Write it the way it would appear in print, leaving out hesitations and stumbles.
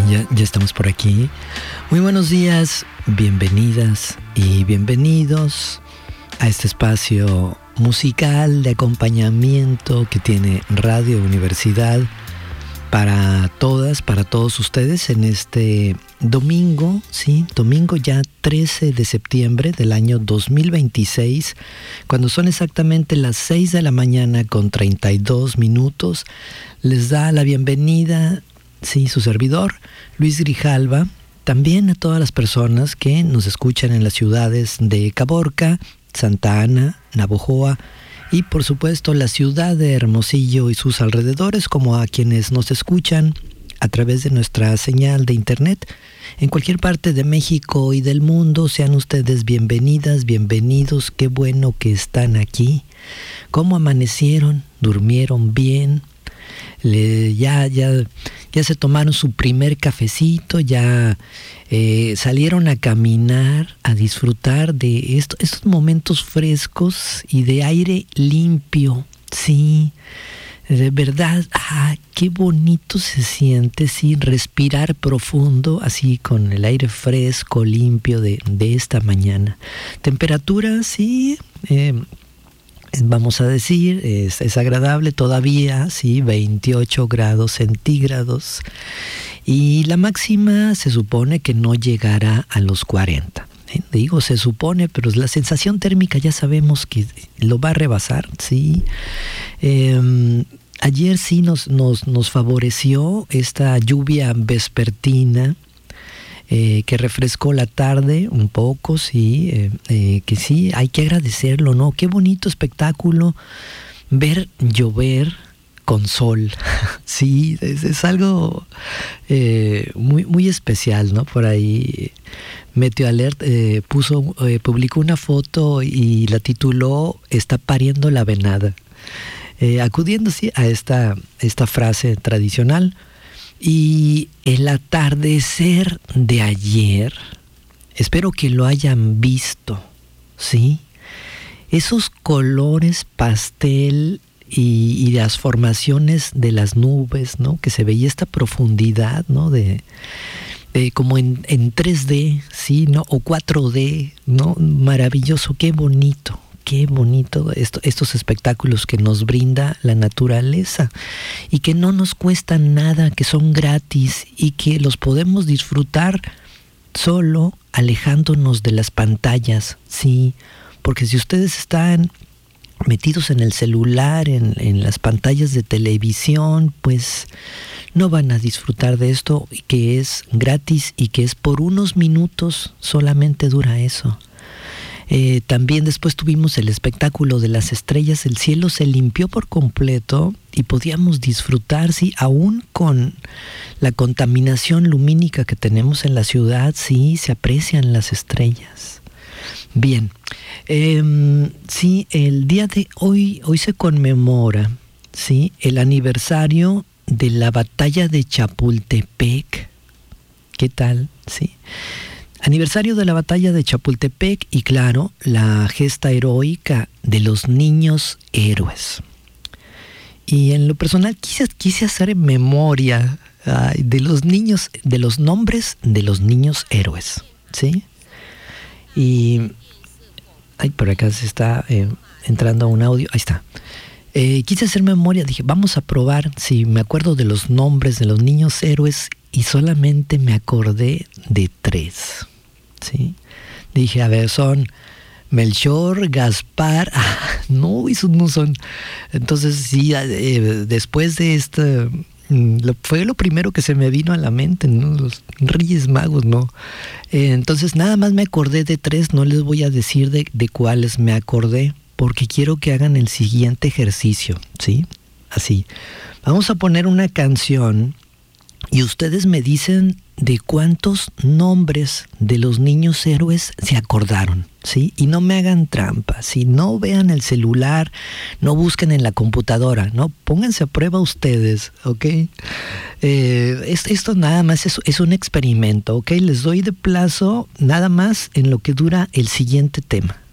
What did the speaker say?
Ya estamos por aquí. Muy buenos días, bienvenidas y bienvenidos a este espacio musical de acompañamiento que tiene Radio Universidad para todas, para todos ustedes en este domingo, sí, domingo ya 13 de septiembre del año 2026, cuando son exactamente las 6 de la mañana con 32 minutos, les da la bienvenida, sí, su servidor, Luis Grijalva, también a todas las personas que nos escuchan en las ciudades de Caborca, Santa Ana, Navojoa, y por supuesto la ciudad de Hermosillo y sus alrededores, como a quienes nos escuchan a través de nuestra señal de internet en cualquier parte de México y del mundo. Sean ustedes bienvenidas, bienvenidos, qué bueno que están aquí. ¿Cómo amanecieron? ¿Durmieron bien? Ya se tomaron su primer cafecito, ya salieron a caminar, a disfrutar de estos momentos frescos y de aire limpio, sí, de verdad, qué bonito se siente, sí, respirar profundo, así con el aire fresco, limpio de esta mañana. Temperatura, sí, vamos a decir, es agradable todavía, sí, 28 grados centígrados. Y la máxima se supone que no llegará a los 40. Digo, se supone, pero la sensación térmica ya sabemos que lo va a rebasar, sí. Ayer sí nos favoreció esta lluvia vespertina, que refrescó la tarde un poco, sí, que sí, hay que agradecerlo, ¿no? Qué bonito espectáculo ver llover con sol, sí, es algo muy especial, ¿no? Por ahí Meteoalert publicó una foto y la tituló "Está pariendo la venada", acudiendo sí a esta frase tradicional. Y el atardecer de ayer, espero que lo hayan visto, ¿sí? Esos colores pastel y las formaciones de las nubes, ¿no? Que se veía esta profundidad, ¿no? De como en 3D, ¿sí? ¿No? O 4D, ¿no? Maravilloso, qué bonito estos espectáculos que nos brinda la naturaleza y que no nos cuestan nada, que son gratis y que los podemos disfrutar solo alejándonos de las pantallas, sí, porque si ustedes están metidos en el celular, en las pantallas de televisión, pues no van a disfrutar de esto que es gratis y que es por unos minutos, solamente dura eso. También después tuvimos el espectáculo de las estrellas, el cielo se limpió por completo y podíamos disfrutar, sí, aún con la contaminación lumínica que tenemos en la ciudad, sí, se aprecian las estrellas. Bien, sí, el día de hoy se conmemora, sí, el aniversario de la batalla de Chapultepec. ¿Qué tal? Sí. Aniversario de la batalla de Chapultepec y claro, la gesta heroica de los niños héroes. Y en lo personal quise hacer memoria de los niños, de los nombres de los niños héroes, ¿sí? Y por acá se está entrando un audio, ahí está. Quise hacer memoria, dije, vamos a probar si me acuerdo de los nombres de los niños héroes y solamente me acordé de 3. ¿Sí? Dije, a ver, son Melchor, Gaspar, no, esos no son. Entonces sí, después de fue lo primero que se me vino a la mente, ¿no? Los Reyes Magos, ¿no? Entonces nada más me acordé de 3, no les voy a decir de cuáles me acordé, porque quiero que hagan el siguiente ejercicio, ¿sí? Así, vamos a poner una canción y ustedes me dicen de cuántos nombres de los niños héroes se acordaron, ¿sí? Y no me hagan trampa, ¿sí? No vean el celular, no busquen en la computadora, ¿no? Pónganse a prueba ustedes, ¿ok? Esto nada más es un experimento, ¿ok? Les doy de plazo nada más en lo que dura el siguiente tema,